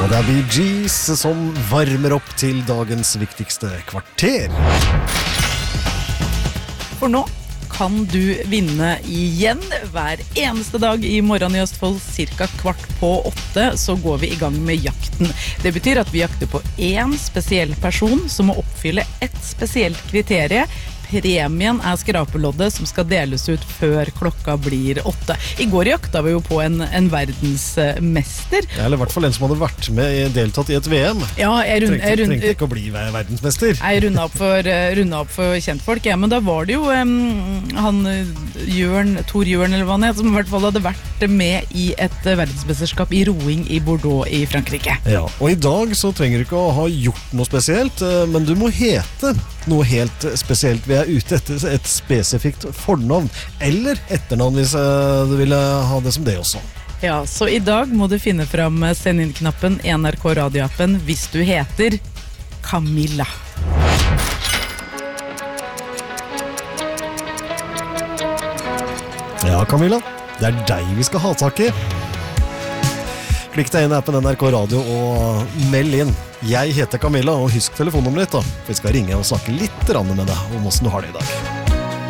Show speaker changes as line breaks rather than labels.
Og det Bee Gees som varmer opp til dagens viktigste kvarter.
For nå kan du vinne igjen hver eneste dag i morgen i Østfold, cirka 7:15, så går vi i gang med jakten. Det betyr at vi jakter på en spesiell person som må oppfylle et spesielt kriterie. Premien skrapeloddet som skal deles ut før klokka blir 8. I går jakta vi jo på en verdensmester.
Ja, eller i hvert fall en som hadde vært med deltatt i et VM.
Ja,
trengte ikke å bli verdensmester.
Jeg rundet opp for kjentfolk, ja, men da var det jo Tor Jørn eller hva han het, som i hvert fall hadde vært med i et verdensmesterskap i roing i Bordeaux i Frankrike.
Ja, og i dag så trenger du ikke å ha gjort noe spesielt, men du må hete noe helt spesielt. Vi ute etter et spesifikt fornavn eller etternavn hvis du ville ha det som det også.
Ja, så i dag må du finne fram send inn-knappen NRK radioappen hvis du heter Camilla.
Ja, Camilla, det deg vi skal ha tak i. Klikk deg inn i appen NRK Radio og meld inn. Jeg heter Camilla, og husk telefonnummeret ditt da. Vi skal ringe og snakke litt med deg om hvordan du har det i dag.